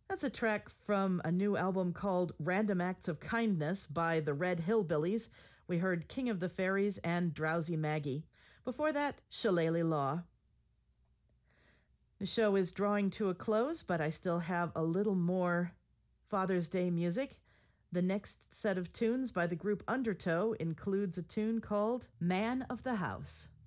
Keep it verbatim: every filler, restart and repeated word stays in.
That's a track from a new album called Random Acts of Kindness by the Red Hillbillies. We heard King of the Fairies and Drowsy Maggie. Before that, Shillelagh Law. The show is drawing to a close, but I still have a little more Father's Day music. The next set of tunes by the group Undertow includes a tune called Man of the House.